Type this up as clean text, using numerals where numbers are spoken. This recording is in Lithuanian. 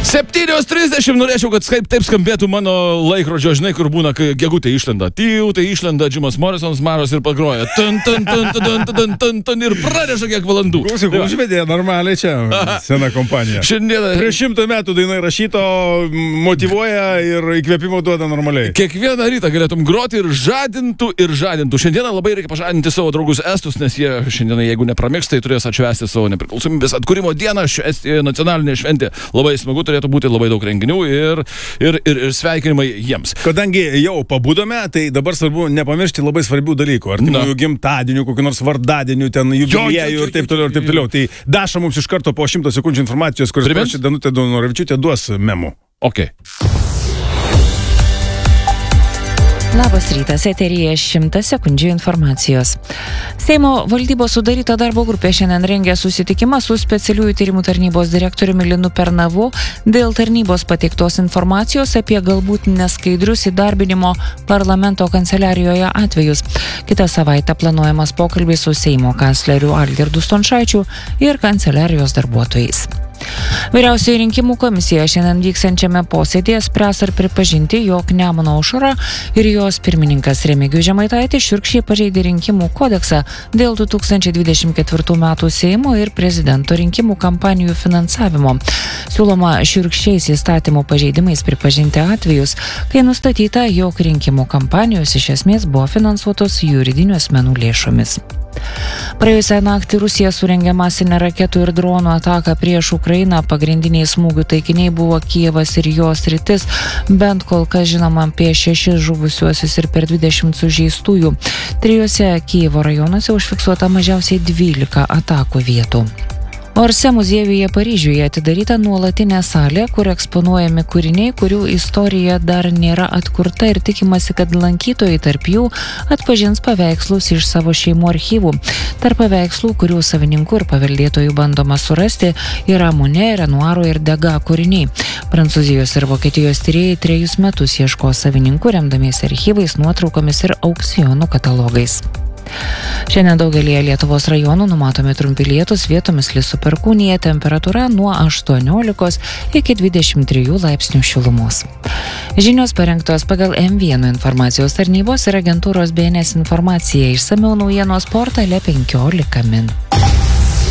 7:30 norėčiau, kad taip skambėtų mano laikrodžio, žinai, kur būna, kai gegutė išlenda. Tai išlenda Jimas Morrisonas, Maros ir pagroja. Ir praneša kiek valandų. Klausyk, užvedė normaliai čia sena kompanija. Šiandieną... Prieš 100 metų daina rašyto, motyvuoja ir įkvėpimo duoda normaliai. Kiekvieną rytą galėtum groti ir žadintų. Šiandieną labai reikia pažadinti savo draugus estus, nes jie šiandieną, jeigu nepramėgs, tai turės atšvęsti savo nepriklausomybės atkūrimo dieną. Estijoje nacionalinė šventė. Labai smagu, turėtų būti labai daug renginių ir sveikinimai jiems. Kadangi jau pabudome, tai dabar svarbu nepamiršti labai svarbių dalykų. Ar jų gimtadienių, kokių nors vardadienių, ten jubiliejų ir taip toliau ir taip toliau. Tai Daša mums iš karto po 100 sekundžių informacijos, kuris parašė Danutė Donoravičiūtė, duos memo. Okay. Labas rytas, eteryje 100 sekundžių informacijos. Seimo valdybos sudaryta darbo grupė šiandien rengia susitikimą su specialiųjų tyrimų tarnybos direktoriumi Linu Pernavu dėl tarnybos pateiktos informacijos apie galbūt neskaidrius įdarbinimo parlamento kanceliarijoje atvejus. Kitą savaitę planuojamas pokalbis su Seimo kancleriu Algirdu Stončaičiu ir kanceliarijos darbuotojais. Vyriausioji rinkimų komisija šiandien vyksiančiame posėdėje spręs ar pripažinti, jog Nemuno aušra ir jos pirmininkas Remigijus Žemaitaitis šiurkščiai pažeidė rinkimų kodeksą dėl 2024 metų Seimo ir prezidento rinkimų kampanijų finansavimo. Siūloma šiurkščiais įstatymų pažeidimais pripažinti atvejus, kai nustatyta, jog rinkimų kampanijos iš esmės buvo finansuotos juridinių asmenų lėšomis. Praėjusią naktį Rusija surengė masinę raketų ir dronų ataką prieš Ukrainą. Pagrindiniai smūgių taikiniai buvo Kijevas ir jos sritis. Bent kol kas žinoma apie 6 žuvusiuosius ir per 20 sužeistųjų. 3 Kijevo rajonuose užfiksuota mažiausiai 12 atakų vietų. Orsė muziejuje Paryžiuje atidaryta nuolatinė salė, kur eksponuojami kūriniai, kurių istorija dar nėra atkurta ir tikimasi, kad lankytojai tarp jų atpažins paveikslus iš savo šeimų archyvų. Tarp paveikslų, kurių savininkų ir paveldėtojų bandoma surasti, yra Monet, Renoiro ir Degas kūriniai. Prancūzijos ir Vokietijos tyrėjai 3 metus ieško savininkų, remdamiesi archyvais, nuotraukomis ir aukcionų katalogais. Šiandien daugelyje Lietuvos rajonų numatomi trumpi lietūs, vietomis lis su perkūnija, temperatūra nuo 18 iki 23 laipsnių šilumos. Žinios parengtos pagal M1 informacijos tarnybos ir agentūros BNS informacija. Išsamiau naujienos portale 15 min.